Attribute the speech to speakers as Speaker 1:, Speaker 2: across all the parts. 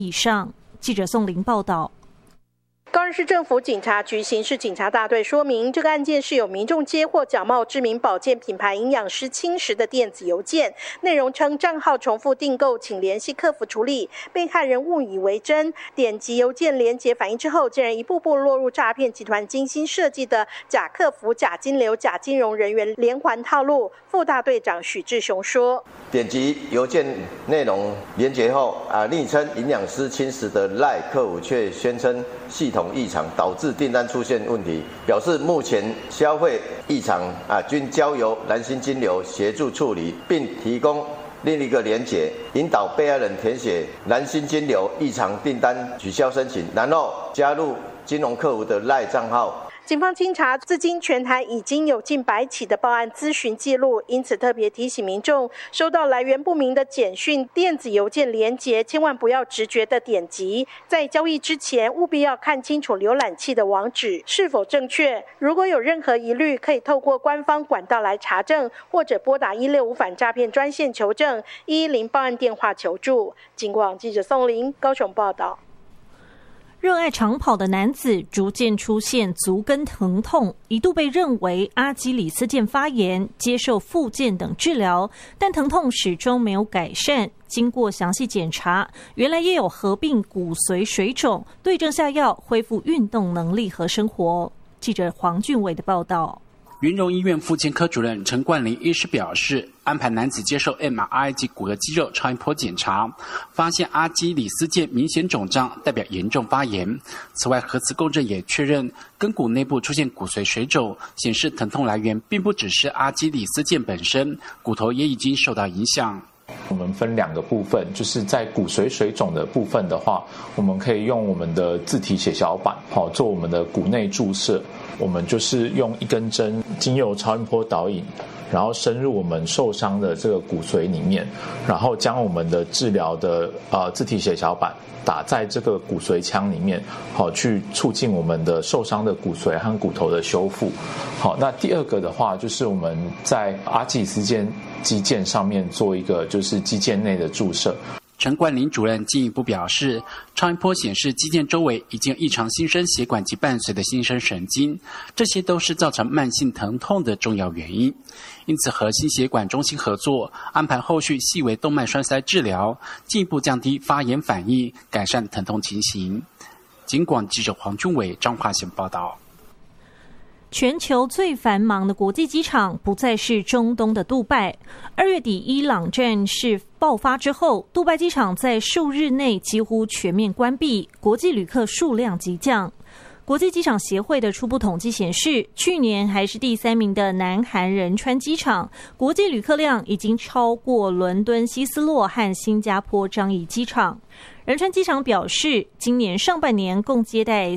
Speaker 1: 以上。记者宋玲报道。
Speaker 2: 高雄市政府警察局刑事警察大队说明，这个案件是有民众接获假冒知名保健品牌营养师侵蚀的电子邮件，内容称账号重复订购，请联系客服处理。被害人误以为真，点击邮件连结反应之后，竟然一步步落入诈骗集团精心设计的假客服、假金流、假金融人员连环套路。副大队长许志雄说：
Speaker 3: 点击邮件内容连结后，昵称营养师侵蚀的赖客服却宣称系统异常，导致订单出现问题，表示目前消费异常均交由蓝星金流协助处理，并提供另一个连结，引导被害人填写蓝星金流异常订单取消申请，然后加入金融客服的赖账号。
Speaker 2: 警方经查，至今全台已经有近100起的报案咨询记录，因此特别提醒民众，收到来源不明的简讯、电子邮件连结，千万不要直觉的点击。在交易之前，务必要看清楚浏览器的网址是否正确。如果有任何疑虑，可以透过官方管道来查证，或者拨打165反诈骗专线求证，110报案电话求助。警广记者宋玲高雄报道。
Speaker 1: 热爱长跑的男子逐渐出现足跟疼痛，一度被认为阿基里斯腱发炎，接受复健等治疗，但疼痛始终没有改善。经过详细检查，原来也有合并骨髓水肿，对症下药，恢复运动能力和生活。记者黄俊伟的报道。
Speaker 4: 云荣医院复健科主任陈冠霖医师表示，安排男子接受 MRI 及骨骼肌肉超音波检查，发现阿基里斯腱明显肿胀，代表严重发炎。此外，核磁共振也确认跟骨内部出现骨髓水肿，显示疼痛来源并不只是阿基里斯腱本身，骨头也已经受到影响。
Speaker 5: 我们分2个部分，就是在骨髓水肿的部分的话，我们可以用我们的自体血小板做我们的骨内注射，我们就是用1根针经由超音波导引，然后深入我们受伤的这个骨髓里面，然后将我们的治疗的自体血小板打在这个骨髓腔里面，去促进我们的受伤的骨髓和骨头的修复。好，那第2个的话，就是我们在阿基里斯腱肌腱上面做一个就是肌腱内的注射。
Speaker 4: 陈冠霖主任进一步表示，超音波显示肌腱周围已经有异常新生血管及伴随的新生神经，这些都是造成慢性疼痛的重要原因。因此和心血管中心合作，安排后续细微动脉栓塞治疗，进一步降低发炎反应，改善疼痛情形。警广记者黄俊伟彰化县报道。
Speaker 1: 全球最繁忙的国际机场不再是中东的杜拜。2月底伊朗战事爆发之后，杜拜机场在数日内几乎全面关闭，国际旅客数量急降。国际机场协会的初步统计显示，去年还是第3名的南韩仁川机场，国际旅客量已经超过伦敦希斯洛和新加坡樟宜机场。仁川机场表示，今年上半年共接待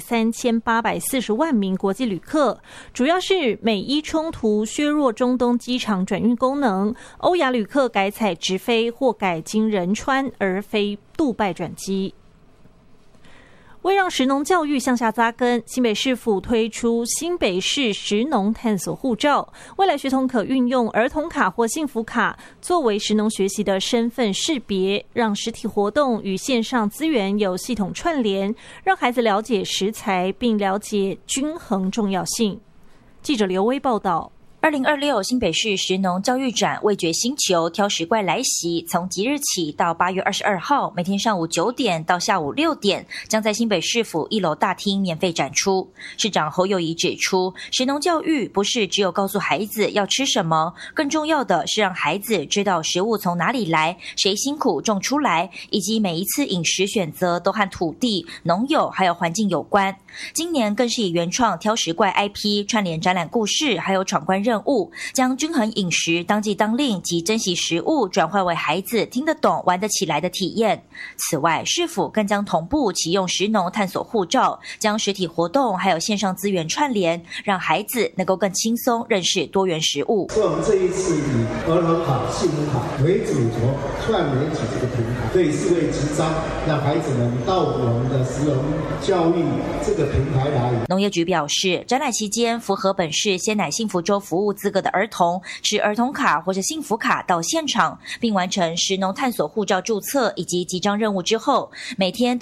Speaker 1: 3840万名国际旅客，主要是美伊冲突削弱中东机场转运功能，欧亚旅客改采直飞或改经仁川而非杜拜转机。为让食农教育向下扎根，新北市府推出新北市食农探索护照，未来学童可运用儿童卡或幸福卡作为食农学习的身份识别，让实体活动与线上资源有系统串联，让孩子了解食材并了解均衡重要性。记者刘威报道。
Speaker 6: 2026新北市食农教育展味觉星球挑食怪来袭，从即日起到8月22号，每天上午9点到下午6点，将在新北市府1楼大厅免费展出。市长侯友宜指出，食农教育不是只有告诉孩子要吃什么，更重要的是让孩子知道食物从哪里来，谁辛苦种出来，以及每一次饮食选择都和土地、农友还有环境有关。今年更是以原创挑食怪 IP 串联展览故事，还有闯关任务，将均衡饮食、当季当令及珍惜食物转换为孩子听得懂、玩得起来的体验。此外，市府更将同步启用食农探索护照，将实体活动还有线上资源串联，让孩子能够更轻松认识多元食物。
Speaker 7: 所以我们这一次以儿童卡、幸福卡为主轴串联起这个平台，对4位集章，让孩子们到我们的食农教育这个平台来。
Speaker 6: 农业局表示，展览期间符合本市鲜奶幸福粥服务资格的儿童，持儿童卡或是幸福卡到现场，并完成食农探索护照注册以及集章任务之后，每天